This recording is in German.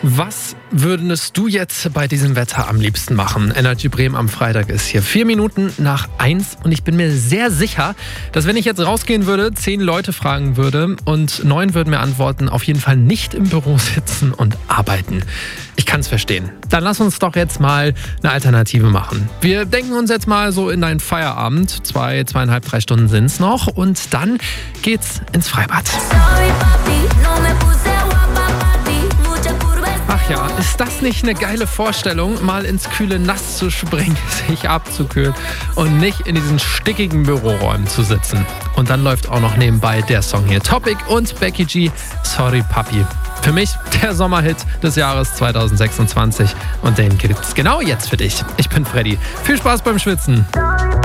Was würdest du jetzt bei diesem Wetter am liebsten machen? Energy Bremen am Freitag ist hier 4 Minuten nach 1 und ich bin mir sehr sicher, dass wenn ich jetzt rausgehen würde, 10 Leute fragen würde und 9 würden mir antworten, auf jeden Fall nicht im Büro sitzen und arbeiten. Ich kann es verstehen. Dann lass uns doch jetzt mal eine Alternative machen. Wir denken uns jetzt mal so in einen Feierabend. 2,5, 3 Stunden sind es noch und dann geht's ins Freibad. Ach ja, ist das nicht eine geile Vorstellung, mal ins kühle Nass zu springen, sich abzukühlen und nicht in diesen stickigen Büroräumen zu sitzen. Und dann läuft auch noch nebenbei der Song hier. Topic und Becky G, Sorry Papi. Für mich der Sommerhit des Jahres 2026 und den gibt's genau jetzt für dich. Ich bin Freddy. Viel Spaß beim Schwitzen.